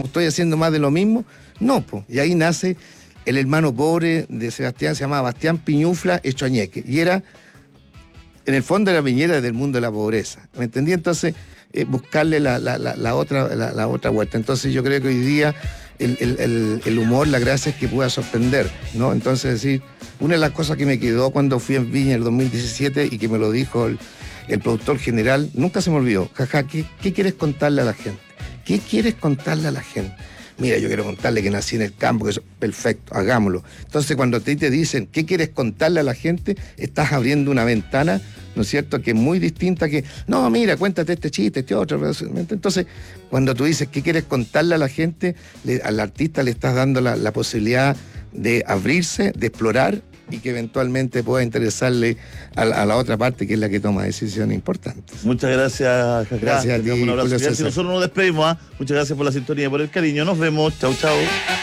estoy haciendo más de lo mismo. No, pues. Y ahí nace el hermano pobre de Sebastián, se llamaba Bastián Piñufla hecho añeque. Y era, en el fondo, era viñera del mundo de la pobreza. ¿Me entendí? Entonces, buscarle la otra vuelta. Entonces, yo creo que hoy día el humor, la gracia es que pueda sorprender, ¿no? Entonces, decir, una de las cosas que me quedó cuando fui en Viña en el 2017 y que me lo dijo el productor general, nunca se me olvidó. Jaja, ¿qué quieres contarle a la gente? ¿Qué quieres contarle a la gente? Mira, yo quiero contarle que nací en el campo, que eso, perfecto, hagámoslo. Entonces, cuando te dicen, ¿qué quieres contarle a la gente? Estás abriendo una ventana, ¿no es cierto?, que es muy distinta que, no, mira, cuéntate este chiste, este otro. Entonces, cuando tú dices, ¿qué quieres contarle a la gente? Al artista le estás dando la posibilidad de abrirse, de explorar, y que eventualmente pueda interesarle a la otra parte, que es la que toma decisiones importantes. Muchas gracias, Jajá. Gracias a ti, un abrazo. Julio César. Nosotros nos despedimos. Muchas gracias por la sintonía y por el cariño. Nos vemos. Chau, chau.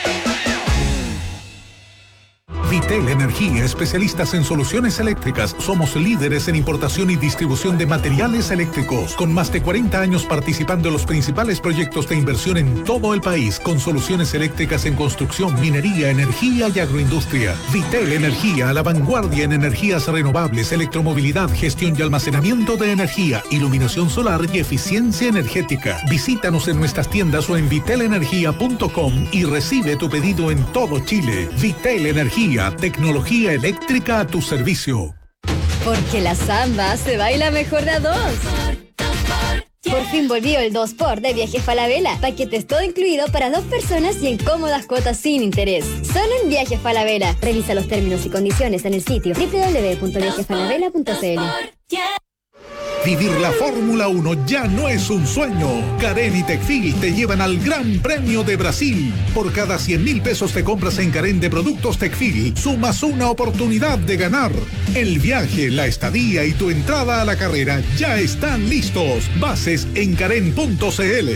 Vitel Energía, especialistas en soluciones eléctricas. Somos líderes en importación y distribución de materiales eléctricos, con más de 40 años participando en los principales proyectos de inversión en todo el país, con soluciones eléctricas en construcción, minería, energía y agroindustria. Vitel Energía, a la vanguardia en energías renovables, electromovilidad, gestión y almacenamiento de energía, iluminación solar y eficiencia energética. Visítanos en nuestras tiendas o en vitelenergia.com y recibe tu pedido en todo Chile. Vitel Energía, tecnología eléctrica a tu servicio. Porque la samba se baila mejor de a dos. Por fin volvió el 2x de Viajes Falabella. Paquetes todo incluido para 2 personas y en cómodas cuotas sin interés. Solo en Viajes Falabella. Revisa los términos y condiciones en el sitio www.viajesfalabella.cl. Vivir la Fórmula 1 ya no es un sueño. Carén y Tecfil te llevan al Gran Premio de Brasil. Por cada 100.000 pesos te compras en Carén de productos Tecfil, sumas una oportunidad de ganar. El viaje, la estadía y tu entrada a la carrera ya están listos. Bases en carén.cl.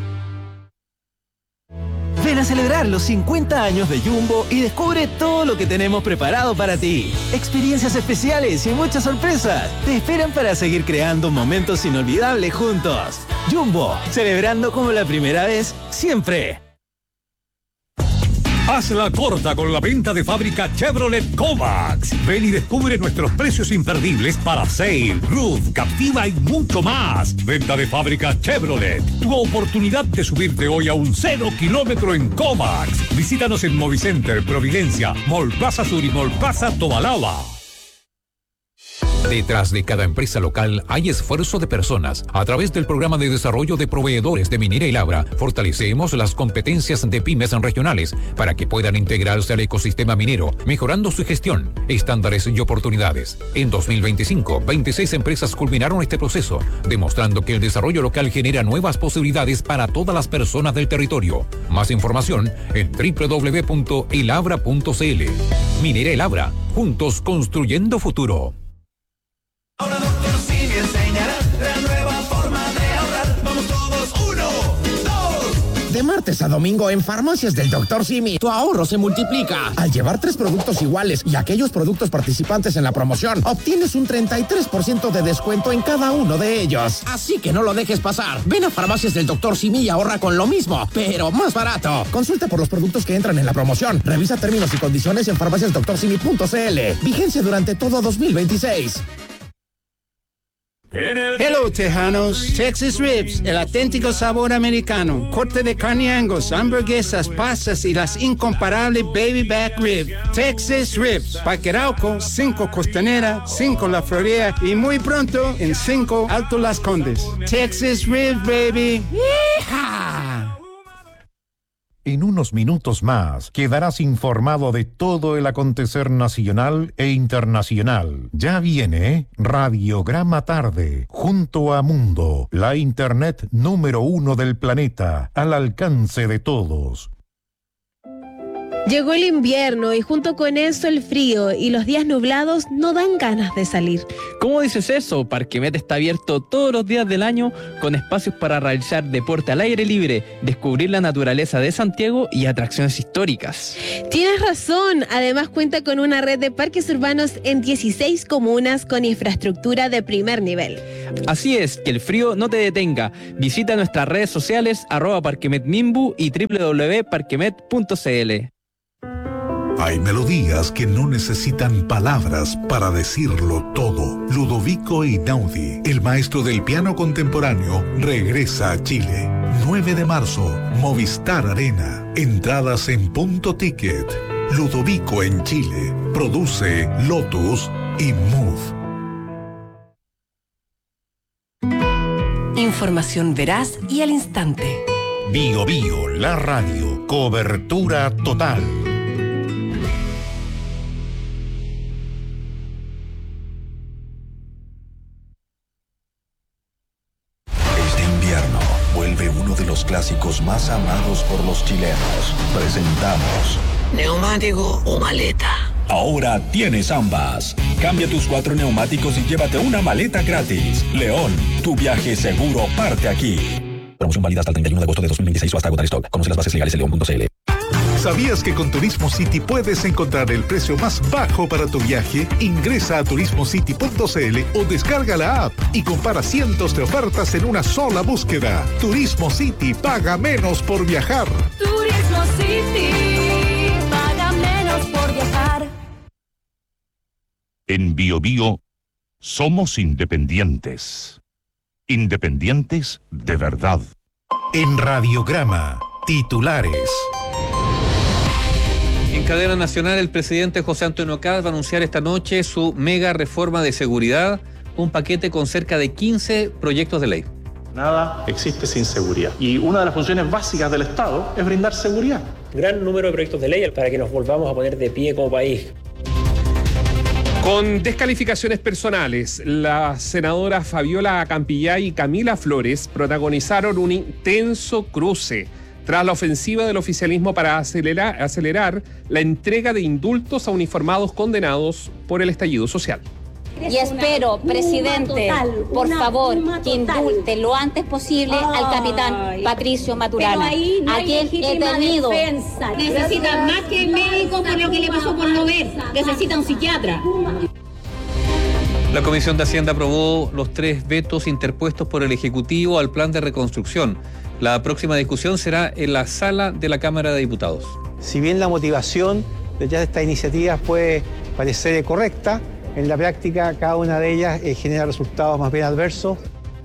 Ven a celebrar los 50 años de Jumbo y descubre todo lo que tenemos preparado para ti. Experiencias especiales y muchas sorpresas te esperan para seguir creando momentos inolvidables juntos. Jumbo, celebrando como la primera vez, siempre. Hazla corta con la venta de fábrica Chevrolet Kovacs. Ven y descubre nuestros precios imperdibles para Sail, Roof, Captiva y mucho más. Venta de fábrica Chevrolet. Tu oportunidad de subirte hoy a un 0 kilómetro en Kovacs. Visítanos en Movicenter, Providencia, Mall Plaza Sur y Mall Plaza Tobalaba. Detrás de cada empresa local hay esfuerzo de personas. A través del programa de desarrollo de proveedores de Minera y Labra, fortalecemos las competencias de pymes regionales para que puedan integrarse al ecosistema minero, mejorando su gestión, estándares y oportunidades. En 2025, 26 empresas culminaron este proceso, demostrando que el desarrollo local genera nuevas posibilidades para todas las personas del territorio. Más información en www.elabra.cl. Minera y Labra, juntos construyendo futuro. Ahora Dr. Simi enseñará la nueva forma de ahorrar. Vamos todos, 1, 2. De martes a domingo en Farmacias del Dr. Simi, tu ahorro se multiplica. Al llevar 3 productos iguales y aquellos productos participantes en la promoción, obtienes un 33% de descuento en cada uno de ellos. Así que no lo dejes pasar. Ven a Farmacias del Dr. Simi y ahorra con lo mismo, pero más barato. Consulta por los productos que entran en la promoción. Revisa términos y condiciones en farmaciasdoctorsimi.cl. Vigencia durante todo 2026. Hello, Tejanos. Texas Ribs, el auténtico sabor americano. Corte de carne Angus, hamburguesas, pastas y las incomparables Baby Back Rib. Texas Ribs, Parque Arauco, 5 Costanera, 5 La Florida y muy pronto en 5 Alto Las Condes. Texas Ribs, baby. ¡Yeehaw! En unos minutos más quedarás informado de todo el acontecer nacional e internacional. Ya viene Radiograma Tarde, junto a Mundo, la internet número 1 del planeta, al alcance de todos. Llegó el invierno y junto con eso el frío y los días nublados no dan ganas de salir. ¿Cómo dices eso? Parquemet está abierto todos los días del año con espacios para realizar deporte al aire libre, descubrir la naturaleza de Santiago y atracciones históricas. Tienes razón, además cuenta con una red de parques urbanos en 16 comunas con infraestructura de primer nivel. Así es, que el frío no te detenga. Visita nuestras redes sociales @parquemetmimbu y www.parquemet.cl. Hay melodías que no necesitan palabras para decirlo todo. Ludovico Einaudi, el maestro del piano contemporáneo, regresa a Chile. 9 de marzo, Movistar Arena. Entradas en Punto Ticket. Ludovico en Chile. Produce Lotus y Move. Información veraz y al instante. Bio Bio, la radio. Cobertura total. Uno de los clásicos más amados por los chilenos. Presentamos ¿neumático o maleta? Ahora tienes ambas. Cambia tus 4 neumáticos y llévate una maleta gratis. León, tu viaje seguro parte aquí. Promoción válida hasta el 31 de agosto de 2026 o hasta agotar stock. Conoce las bases legales en león.cl. ¿Sabías que con Turismo City puedes encontrar el precio más bajo para tu viaje? Ingresa a turismocity.cl o descarga la app y compara cientos de ofertas en una sola búsqueda. Turismo City, paga menos por viajar. Turismo City, paga menos por viajar. En Bio Bio somos independientes. Independientes de verdad. En Radiograma, titulares. En cadena nacional, el presidente José Antonio Kast va a anunciar esta noche su mega reforma de seguridad, un paquete con cerca de 15 proyectos de ley. Nada existe sin seguridad. Y una de las funciones básicas del Estado es brindar seguridad. Gran número de proyectos de ley para que nos volvamos a poner de pie como país. Con descalificaciones personales, las senadoras Fabiola Campillay y Camila Flores protagonizaron un intenso cruce tras la ofensiva del oficialismo para acelerar la entrega de indultos a uniformados condenados por el estallido social. Y espero, presidente, por favor, que indulte lo antes posible al capitán Patricio Maturana, a quien he tenido. Necesita más que médico por lo que le pasó por no ver, necesita un psiquiatra. La Comisión de Hacienda aprobó los 3 vetos interpuestos por el Ejecutivo al plan de reconstrucción. La próxima discusión será en la sala de la Cámara de Diputados. Si bien la motivación detrás de estas iniciativas puede parecer correcta, en la práctica cada una de ellas genera resultados más bien adversos.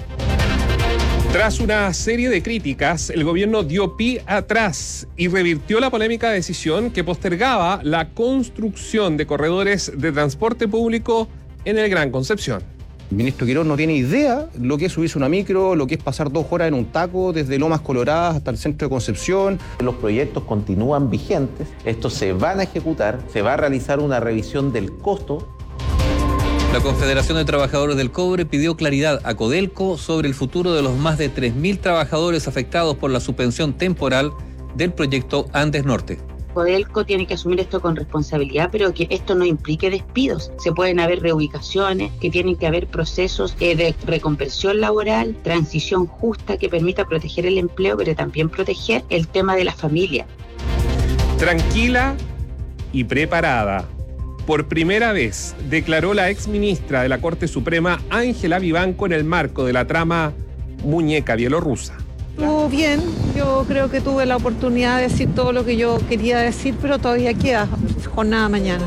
Tras una serie de críticas, el gobierno dio pie atrás y revirtió la polémica decisión que postergaba la construcción de corredores de transporte público en el Gran Concepción. El ministro Quirós no tiene idea lo que es subirse una micro, lo que es pasar 2 horas en un taco desde Lomas Coloradas hasta el centro de Concepción. Los proyectos continúan vigentes, estos se van a ejecutar, se va a realizar una revisión del costo. La Confederación de Trabajadores del Cobre pidió claridad a Codelco sobre el futuro de los más de 3.000 trabajadores afectados por la suspensión temporal del proyecto Andes Norte. Codelco tiene que asumir esto con responsabilidad, pero que esto no implique despidos. Se pueden haber reubicaciones, que tienen que haber procesos de reconversión laboral, transición justa que permita proteger el empleo, pero también proteger el tema de la familia. Tranquila y preparada. Por primera vez declaró la exministra de la Corte Suprema, Ángela Vivanco, en el marco de la trama Muñeca Bielorrusa. Estuvo bien, yo creo que tuve la oportunidad de decir todo lo que yo quería decir, pero todavía queda jornada mañana.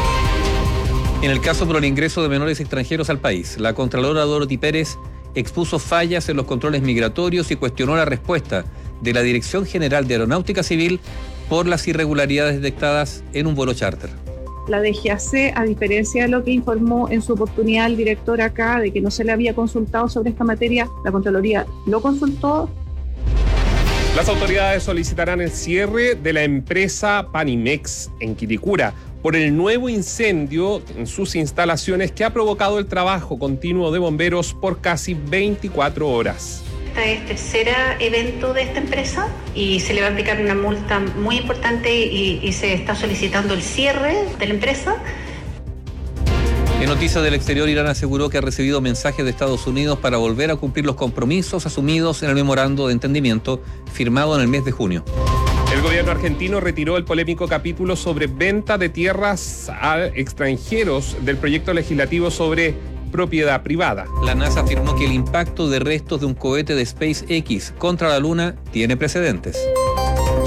En el caso por el ingreso de menores extranjeros al país, la Contralora Dorothy Pérez expuso fallas en los controles migratorios y cuestionó la respuesta de la Dirección General de Aeronáutica Civil por las irregularidades detectadas en un vuelo charter. La DGAC, a diferencia de lo que informó en su oportunidad el director acá, de que no se le había consultado sobre esta materia, la Contraloría lo consultó. Las autoridades solicitarán el cierre de la empresa Panimex en Quilicura por el nuevo incendio en sus instalaciones que ha provocado el trabajo continuo de bomberos por casi 24 horas. Este es el tercer evento de esta empresa y se le va a aplicar una multa muy importante y se está solicitando el cierre de la empresa. En noticias del exterior, Irán aseguró que ha recibido mensajes de Estados Unidos para volver a cumplir los compromisos asumidos en el memorando de entendimiento firmado en el mes de junio. El gobierno argentino retiró el polémico capítulo sobre venta de tierras a extranjeros del proyecto legislativo sobre propiedad privada. La NASA afirmó que el impacto de restos de un cohete de SpaceX contra la Luna tiene precedentes.